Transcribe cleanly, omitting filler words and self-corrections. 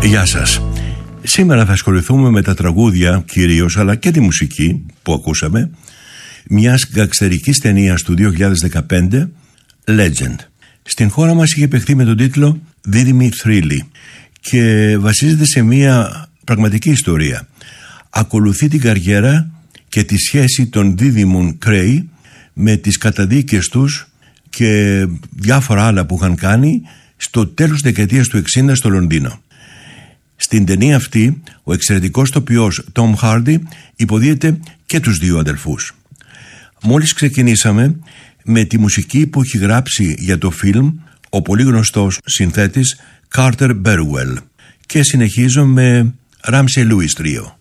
Γεια σας. Σήμερα θα ασχοληθούμε με τα τραγούδια κυρίως, αλλά και τη μουσική που ακούσαμε, μιας γκαγκστερικής ταινίας του 2015, Legend. Στην χώρα μας είχε παιχθεί με τον τίτλο Δίδυμη Θρύλη και βασίζεται σε μια πραγματική ιστορία. Ακολουθεί την καριέρα και τη σχέση των δίδυμων Κρέι με τις καταδίκες τους και διάφορα άλλα που είχαν κάνει στο τέλος της δεκαετίας του 60 στο Λονδίνο. Στην ταινία αυτή ο εξαιρετικός τοπιός Tom Hardy υποδίεται και τους δύο αδελφούς. Μόλις ξεκινήσαμε με τη μουσική που έχει γράψει για το φιλμ ο πολύ γνωστός συνθέτης Carter Burwell και συνεχίζω με Ramsey Lewis Trio.